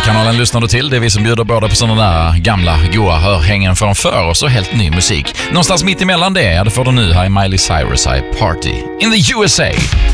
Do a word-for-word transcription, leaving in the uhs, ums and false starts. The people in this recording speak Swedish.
Rockkanalen lyssnar du till. Det är vi som bjuder både på sådana där gamla, goa hörhängen framför oss och helt ny musik. Någonstans mitt emellan det, ja, det får du nu här i Miley Cyrus I Party in the U S A.